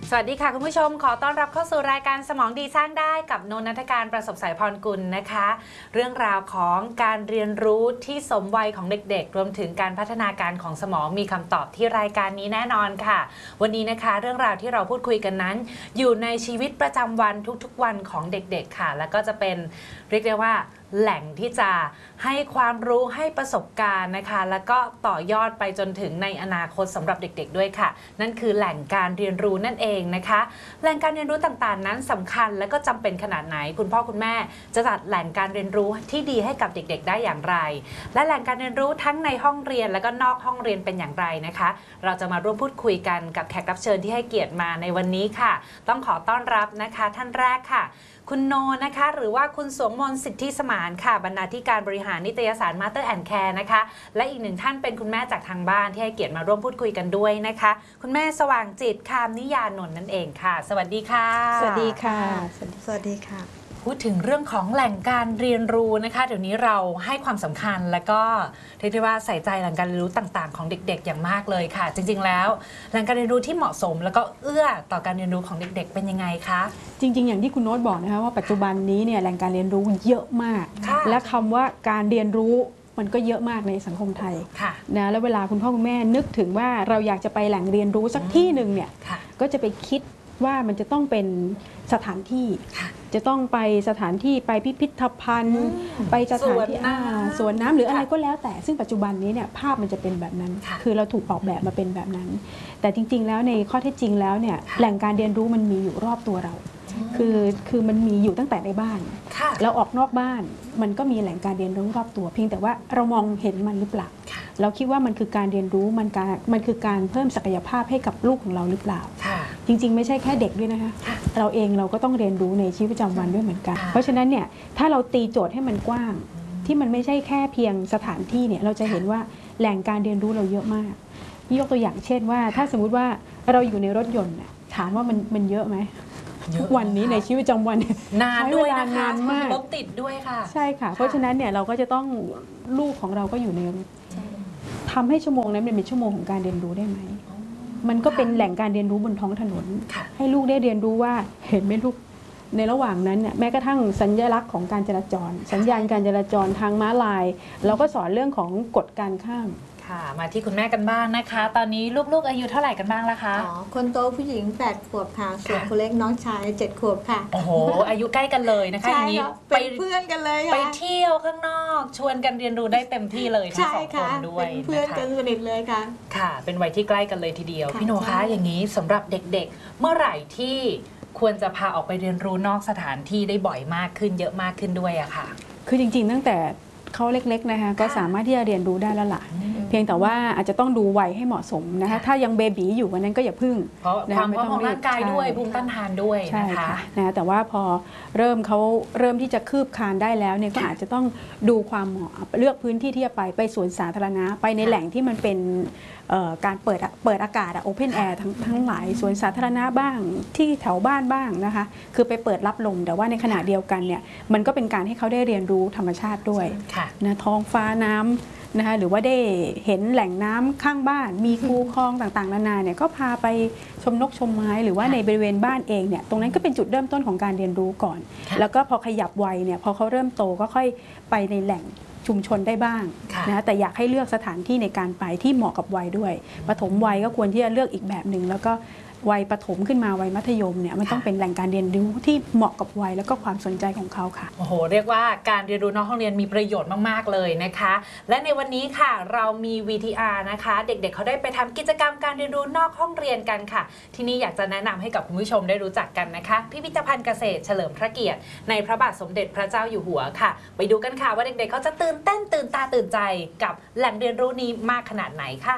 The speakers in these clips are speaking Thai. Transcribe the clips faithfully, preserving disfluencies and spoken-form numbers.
สวัสดีค่ะคุณผู้ชมขอต้อนรับเข้าสู่รายการสมองดีสร้างได้กับนนทการประสบสายพรกุลนะคะเรื่องราวของการเรียนรู้ที่สมวัยของเด็กๆรวมถึงการพัฒนาการของสมองมีคำตอบที่รายการนี้แน่นอนค่ะวันนี้นะคะเรื่องราวที่เราพูดคุยกันนั้นอยู่ในชีวิตประจำวันทุกๆวันของเด็กๆค่ะแล้วก็จะเป็นเรียกได้ว่าแหล่งที่จะให้ความรู้ให้ประสบการณ์นะคะแล้วก็ต่อยอดไปจนถึงในอนาคตสำหรับเด็กๆด้วยค่ะนั่นคือแหล่งการเรียนรู้นั่นเองนะคะแหล่งการเรียนรู้ต่างๆนั้นสำคัญและก็จำเป็นขนาดไหนคุณพ่อคุณแม่จะจัดแหล่งการเรียนรู้ที่ดีให้กับเด็กๆได้อย่างไรและแหล่งการเรียนรู้ทั้งในห้องเรียนและก็นอกห้องเรียนเป็นอย่างไรนะคะเราจะมาร่วมพูดคุยกันกับแขกรับเชิญที่ให้เกียรติมาในวันนี้ค่ะต้องขอต้อนรับนะคะท่านแรกค่ะคุณโนนะคะหรือว่าคุณสวงมนต์สิทธิสมานค่ะบรรณาธิการบริหารนิตยสาร Mother and Care นะคะและอีกหนึ่งท่านเป็นคุณแม่จากทางบ้านที่ให้เกียรติมาร่วมพูดคุยกันด้วยนะคะคุณแม่สว่างจิตคามนิยานนท์นั่นเองค่ะสวัสดีค่ะสวัสดีค่ะสวัสดีค่ะพูดถึงเรื่องของแหล่งการเรียนรู้นะคะเดี๋ยวนี้เราให้ความสำคัญและก็เรียกได้ว่าใส่ใจแหล่งการเรียนรู้ต่างๆของเด็กๆอย่างมากเลยค่ะจริงๆแล้วแหล่งการเรียนรู้ที่เหมาะสมแล้วก็เอื้อต่อการเรียนรู้ของเด็กๆเป็นยังไงคะจริงๆอย่างที่คุณโน้ตบอกนะคะว่าปัจจุบันนี้เนี่ยแหล่งการเรียนรู้เยอะมากและคำว่าการเรียนรู้มันก็เยอะมากในสังคมไทยนะแล้วเวลาคุณพ่อคุณแม่นึกถึงว่าเราอยากจะไปแหล่งเรียนรู้สักที่หนึ่งเนี่ยก็จะไปคิดว่ามันจะต้องเป็นสถานที่จะต้องไปสถานที่ไปพิพิธภัณฑ์ไปสถานที่สวนน้ำหรืออะไรก็แล้วแต่ซึ่งปัจจุบันนี้เนี่ยภาพมันจะเป็นแบบนั้นคือเราถูกออกแบบมาเป็นแบบนั้นแต่จริงๆแล้วในข้อเท็จจริงแล้วเนี่ยแหล่งการเรียนรู้มันมีอยู่รอบตัวเราคือคือมันมีอยู่ตั้งแต่ในบ้านแล้วออกนอกบ้านมันก็มีแหล่งการเรียนรู้รอบตัวเพียงแต่ว่าเรามองเห็นมันหรือเปล่าเราคิดว่ามันคือการเรียนรู้มันการมันคือการเพิ่มศักยภาพให้กับลูกของเราหรือเปล่าจริงๆไม่ใช่แค่เด็กด้วยนะคะเราเองเราก็ต้องเรียนรู้ในชีวิตประจำวันด้วยเหมือนกันเพราะฉะนั้นเนี่ยถ้าเราตีโจทย์ให้มันกว้างที่มันไม่ใช่แค่เพียงสถานที่เนี่ยเราจะเห็นว่าแหล่งการเรียนรู้เราเยอะมากยกตัวอย่างเช่นว่าถ้าสมมุติว่าเราอยู่ในรถยนต์ถามว่ามันมันเยอะไหมทุกวันนี้ในชีวิตประจำวันนานด้วยนะคะนานมากรถติดด้วยค่ะใช่ค่ะเพราะฉะนั้นเนี่ยเราก็จะต้องลูกของเราก็อยู่ในทำให้ชั่วโมงนั้นเป็นชั่วโมงของการเรียนรู้ได้ไหมมันก็เป็นแหล่งการเรียนรู้บนท้องถนนให้ลูกได้เรียนรู้ว่าเห็นไหมลูกในระหว่างนั้นเนี่ยแม้กระทั่งสัญลักษณ์ของการจราจรสัญญาณการจราจรทางม้าลายเราก็สอนเรื่องของกฎการข้ามค่ะมาที่คุณแม่กันบ้างนะคะตอนนี้ลูกๆอายุเท่าไหร่กันบ้างล่ะคะอ๋อคนโตผู้หญิงแปดขวบค่ะส่วนคนเล็กน้องชายเจ็ดขวบค่ะโอ้โหอายุใกล้กันเลยนะคะอย่างนี้ไปเพื่อนกันเลยค่ะไปเที่ยวข้างนอกชวนกันเรียนรู้ได้เต็มที่เลยทั้งสองคนด้วยเป็นเพื่อนกันสนิทเลยค่ะค่ะเป็นวัยที่ใกล้กันเลยทีเดียวพี่โนคะอย่างนี้สำหรับเด็กๆเมื่อไหร่ที่ควรจะพาออกไปเรียนรู้นอกสถานที่ได้บ่อยมากขึ้นเยอะมากขึ้นด้วยอะค่ะคือจริงๆตั้งแต่เขาเล็กๆนะคะก็สามารถที่จะเรียนรู้ได้แล้วล่ะเพียงแต่ว่าอาจจะต้องดูวัยให้เหมาะสมนะคะถ้ายังเบบีอยู่วันนั้นก็อย่าพึ่งเพราะความพร้อมของร่างกายด้วยภูมิต้านทานด้วยนะคะนะแต่ว่าพอเริ่มเขาเริ่มที่จะคืบคลานได้แล้วเนี่ยก็อาจจะต้องดูความเหมาะเลือกพื้นที่ที่จะไปไปสวนสาธารณะไปในแหล่งที่มันเป็นการเปิดเปิดอากาศโอเพนแอร์ทั้งทั้งหลายสวนสาธารณะบ้างที่แถวบ้านบ้างนะคะคือไปเปิดรับลมแต่ว่าในขณะเดียวกันเนี่ยมันก็เป็นการให้เขาได้เรียนรู้ธรรมชาติด้วยนะท้องฟ้าน้ำนะคะหรือว่าได้เห็นแหล่งน้ำข้างบ้านมีคูคลองต่างๆนานาเนี่ยก็พาไปชมนกชมไม้หรือว่าในบริเวณบ้านเองเนี่ยตรงนั้นก็เป็นจุดเริ่มต้นของการเรียนรู้ก่อนแล้วก็พอขยับวัยเนี่ยพอเขาเริ่มโตก็ค่อยไปในแหล่งชุมชนได้บ้างนะแต่อยากให้เลือกสถานที่ในการไปที่เหมาะกับวัยด้วยปฐมวัยก็ควรที่จะเลือกอีกแบบหนึ่งแล้วก็วัยประถมขึ้นมาวัยมัธยมเนี่ยมันต้องเป็นแหล่งการเรียนรู้ที่เหมาะกับวัยแล้วก็ความสนใจของเขาค่ะโอ้โหเรียกว่าการเรียนรู้นอกห้องเรียนมีประโยชน์มากๆเลยนะคะและในวันนี้ค่ะเรามี วี ที อาร์ นะคะเด็กๆ เขาได้ไปทำกิจกรรมการเรียนรู้นอกห้องเรียนกันค่ะที่นี่อยากจะแนะนำให้กับคุณผู้ชมได้รู้จักกันนะคะพิพิธภัณฑ์เกษตรเฉลิมพระเกียรติในพระบาทสมเด็จพระเจ้าอยู่หัวค่ะไปดูกันค่ะว่าเด็กๆเขาจะตื่นเต้นตื่นตาตื่นใจกับแหล่งเรียนรู้นี้มากขนาดไหนค่ะ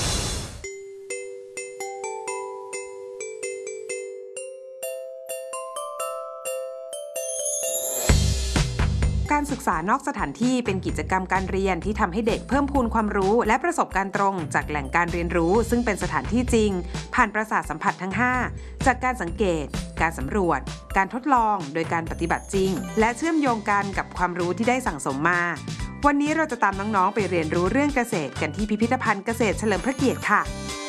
การศึกษานอกสถานที่เป็นกิจกรรมการเรียนที่ทำให้เด็กเพิ่มพูนความรู้และประสบการณ์ตรงจากแหล่งการเรียนรู้ซึ่งเป็นสถานที่จริงผ่านประสาทสัมผัสทั้งห้าจากการสังเกตการสำรวจการทดลองโดยการปฏิบัติจริงและเชื่อมโยงกันกับความรู้ที่ได้สั่งสมมาวันนี้เราจะตามน้องๆไปเรียนรู้เรื่องเกษตรกันที่พิพิธภัณฑ์เกษตรเฉลิมพระเกียรติค่ะ